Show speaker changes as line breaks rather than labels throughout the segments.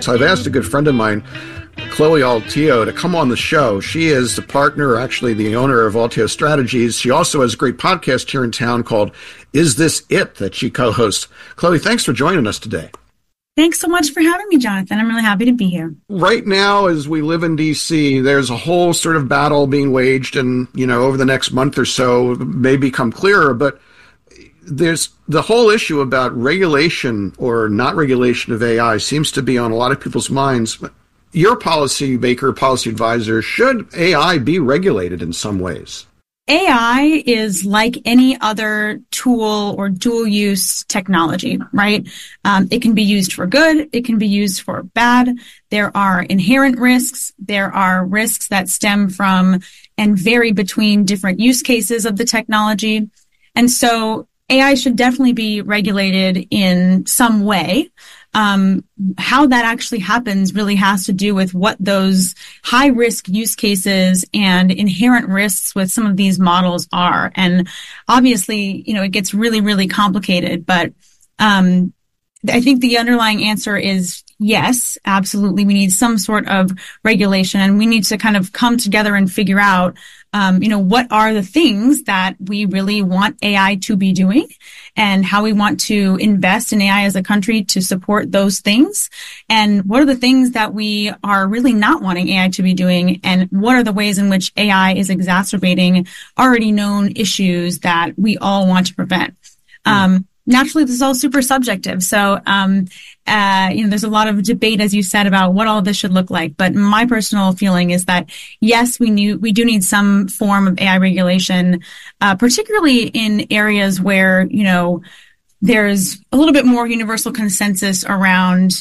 So I've asked a good friend of mine, Chloe Altio, to come on the show. She is the partner, or actually the owner of Altio Strategies. She also has a great podcast here in town called Is This It? That she co-hosts. Chloe, thanks for joining us today.
Thanks so much for having me, Jonathan. I'm really happy to be here.
Right now, as we live in D.C., there's a whole sort of battle being waged, and, over the next month or so may become clearer, but there's the whole issue about regulation or not regulation of AI seems to be on a lot of people's minds. Your policy maker, policy advisor, should AI be regulated in some ways?
AI is like any other tool or dual use technology, right? It can be used for good. It can be used for bad. There are inherent risks. There are risks that stem from and vary between different use cases of the technology. And so AI should definitely be regulated in some way. How that actually happens really has to do with what those high risk use cases and inherent risks with some of these models are. And obviously, it gets really, really complicated, but, I think the underlying answer is yes, absolutely. We need some sort of regulation, and we need to kind of come together and figure out, what are the things that we really want AI to be doing and how we want to invest in AI as a country to support those things. And what are the things that we are really not wanting AI to be doing? And what are the ways in which AI is exacerbating already known issues that we all want to prevent? Naturally, this is all super subjective. So, there's a lot of debate, as you said, about what all of this should look like. But my personal feeling is that, yes, we do need some form of AI regulation, particularly in areas where, there's a little bit more universal consensus around,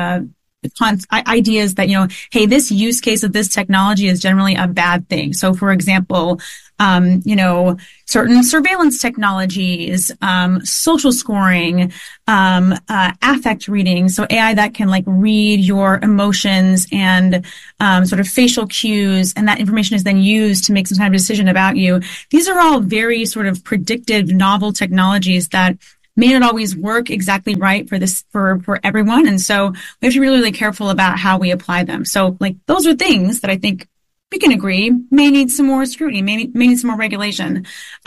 ideas that, hey, this use case of this technology is generally a bad thing. So, for example, certain surveillance technologies, social scoring, affect reading. So AI that can read your emotions and, sort of facial cues, and that information is then used to make some kind of decision about you. These are all very sort of predictive, novel technologies that may not always work exactly right for everyone. And so we have to be really, really careful about how we apply them. So those are things that I think we can agree may need some more scrutiny, may need some more regulation.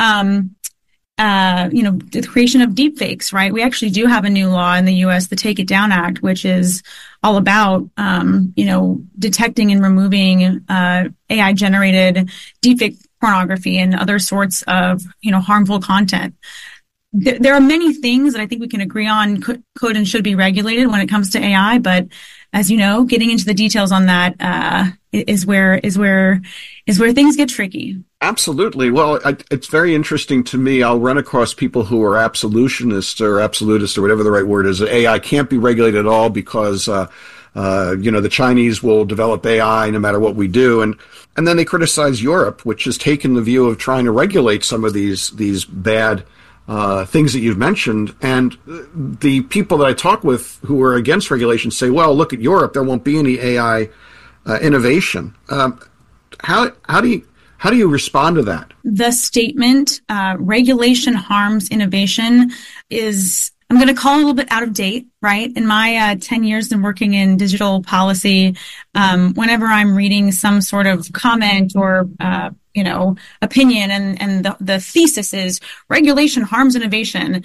The creation of deepfakes, right? We actually do have a new law in the U.S., the Take It Down Act, which is all about, detecting and removing, AI generated deepfake pornography and other sorts of, harmful content. There are many things that I think we can agree on could and should be regulated when it comes to AI, but as you know, getting into the details on that is where things get tricky.
Absolutely. Well, it's very interesting to me. I'll run across people who are absolutionists or whatever the right word is. AI can't be regulated at all because the Chinese will develop AI no matter what we do, and then they criticize Europe, which has taken the view of trying to regulate some of these bad things that you've mentioned. And the people that I talk with who are against regulation say, well, look at Europe, there won't be any AI innovation. How do you respond to that?
The statement, regulation harms innovation, is, I'm going to call it a little bit out of date, right? In my 10 years in working in digital policy, whenever I'm reading some sort of comment or opinion, and the thesis is regulation harms innovation.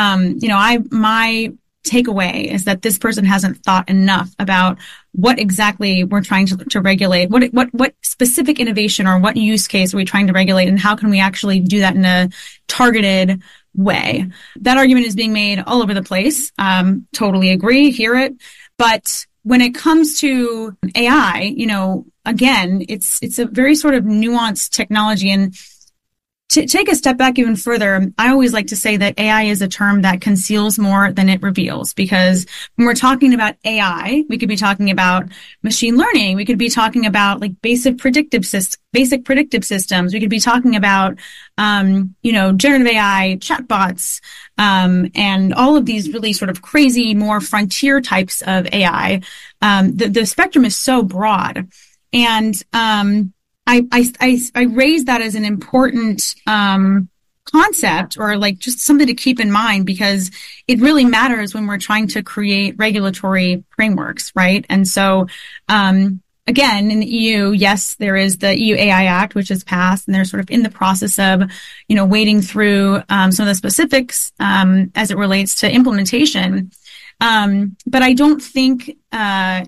My takeaway is that this person hasn't thought enough about what exactly we're trying to regulate. What specific innovation or what use case are we trying to regulate, and how can we actually do that in a targeted way? That argument is being made all over the place. Totally agree, hear it. But when it comes to AI, again, it's a very sort of nuanced technology. And to take a step back even further, I always like to say that AI is a term that conceals more than it reveals, because when we're talking about AI, we could be talking about machine learning. We could be talking about basic predictive systems. We could be talking about, generative AI, chatbots, and all of these really sort of crazy, more frontier types of AI. The spectrum is so broad. And, I raise that as an important concept, or like just something to keep in mind, because it really matters when we're trying to create regulatory frameworks, right? And so, again, in the EU, yes, there is the EU AI Act, which has passed, and they're sort of in the process of, wading through some of the specifics as it relates to implementation. But I don't think, that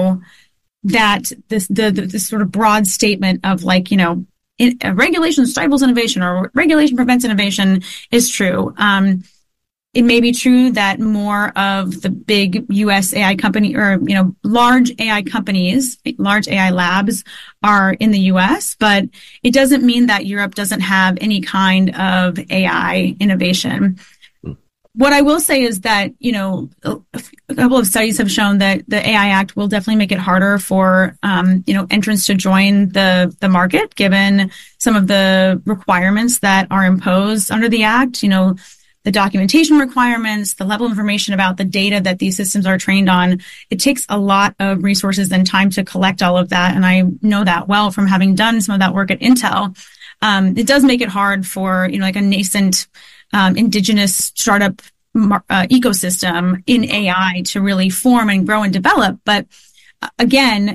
this sort of broad statement of like, regulation stifles innovation or regulation prevents innovation is true. It may be true that more of the big US AI company or, large AI companies, large AI labs are in the US, but it doesn't mean that Europe doesn't have any kind of AI innovation. What I will say is that, a couple of studies have shown that the AI Act will definitely make it harder for, entrants to join the market, given some of the requirements that are imposed under the Act, the documentation requirements, the level of information about the data that these systems are trained on. It takes a lot of resources and time to collect all of that. And I know that well from having done some of that work at Intel. It does make it hard for, like a nascent indigenous startup ecosystem in AI to really form and grow and develop. But again,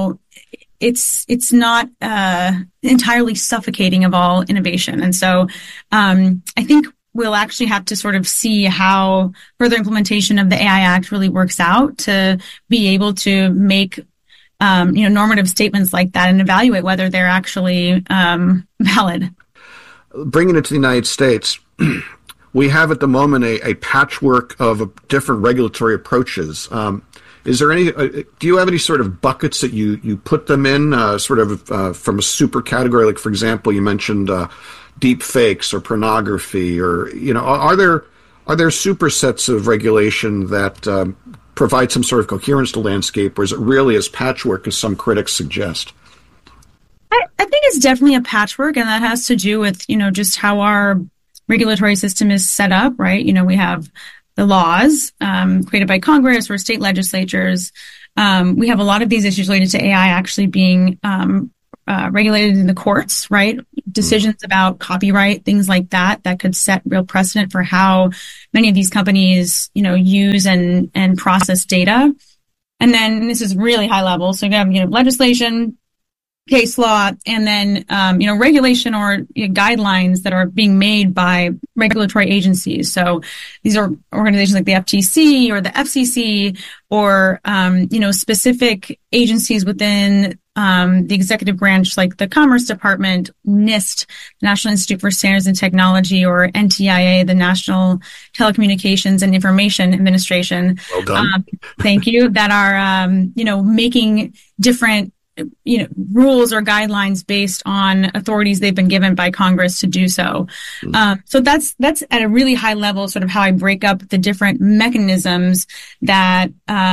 it's not entirely suffocating of all innovation. And so I think we'll actually have to sort of see how further implementation of the AI Act really works out to be able to make normative statements like that and evaluate whether they're actually valid.
Bringing it to the United States, we have at the moment a patchwork of different regulatory approaches. Is there any? Do you have any sort of buckets that you put them in, from a super category? Like, for example, you mentioned deep fakes or pornography, or are there supersets of regulation that provide some sort of coherence to landscape, or is it really as patchwork as some critics suggest?
I think it's definitely a patchwork, and that has to do with just how our regulatory system is set up, right? We have the laws created by Congress or state legislatures. We have a lot of these issues related to AI actually being regulated in the courts, right? Decisions about copyright, things like that could set real precedent for how many of these companies, use and process data. And then this is really high level. So you have, legislation, case law, and then, regulation or guidelines that are being made by regulatory agencies. So these are organizations like the FTC or the FCC or, specific agencies within the executive branch, like the Commerce Department, NIST, National Institute for Standards and Technology, or NTIA, the National Telecommunications and Information Administration.
Well done.
Thank you. That are, making different rules or guidelines based on authorities they've been given by Congress to do so. So that's at a really high level, sort of how I break up the different mechanisms that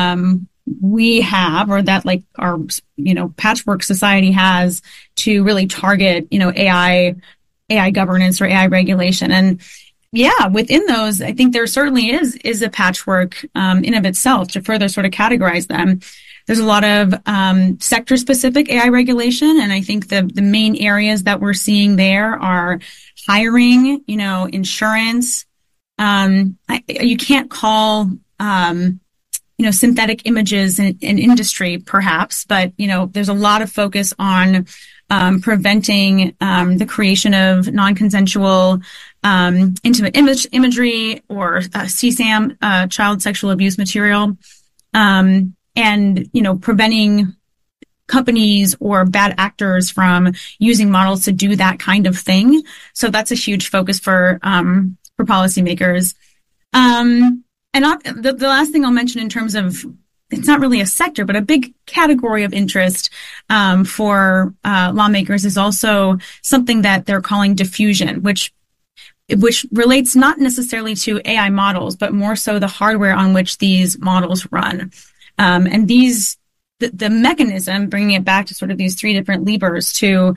we have, or that like our patchwork society has to really target AI governance or AI regulation. And yeah, within those, I think there certainly is a patchwork in of itself to further sort of categorize them. There's a lot of sector-specific AI regulation, and I think the main areas that we're seeing there are hiring, insurance. You can't call synthetic images an industry, perhaps, but there's a lot of focus on preventing the creation of non-consensual intimate imagery or CSAM, child sexual abuse material. And, preventing companies or bad actors from using models to do that kind of thing. So that's a huge focus for policymakers. And the last thing I'll mention in terms of, it's not really a sector, but a big category of interest for lawmakers is also something that they're calling diffusion, which relates not necessarily to AI models, but more so the hardware on which these models run. And the mechanism, bringing it back to sort of these three different levers to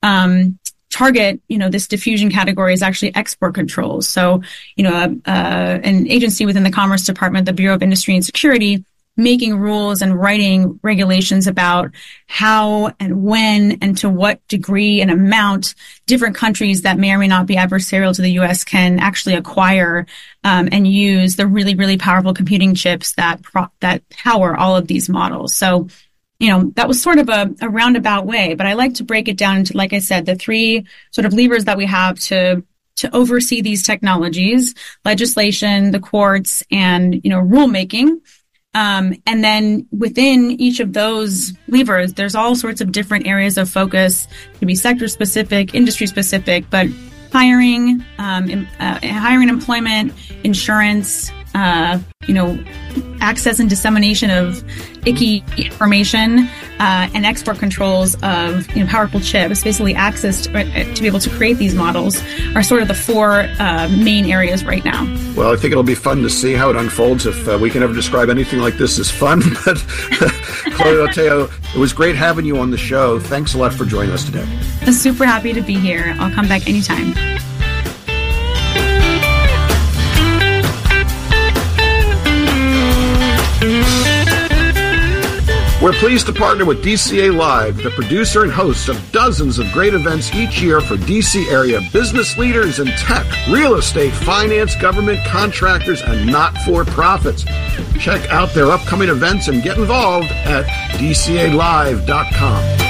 target, this diffusion category is actually export controls. So, an agency within the Commerce Department, the Bureau of Industry and Security, making rules and writing regulations about how and when and to what degree and amount different countries that may or may not be adversarial to the U.S. can actually acquire and use the really, really powerful computing chips that power all of these models. So, that was sort of a roundabout way, but I like to break it down into, like I said, the three sort of levers that we have to oversee these technologies: legislation, the courts, and, rulemaking. And then within each of those levers, there's all sorts of different areas of focus. It can be sector specific, industry specific, but hiring, employment, insurance, access and dissemination of icky information, and export controls of powerful chips, basically access to be able to create these models, are sort of the four main areas right now.
Well, I think it'll be fun to see how it unfolds. If we can ever describe anything like this as fun. But Claudia Oteo, it was great having you on the show. Thanks a lot for joining us today.
I'm super happy to be here. I'll come back anytime.
We're pleased to partner with DCA Live, the producer and host of dozens of great events each year for DC area business leaders in tech, real estate, finance, government, contractors, and not-for-profits. Check out their upcoming events and get involved at dcalive.com.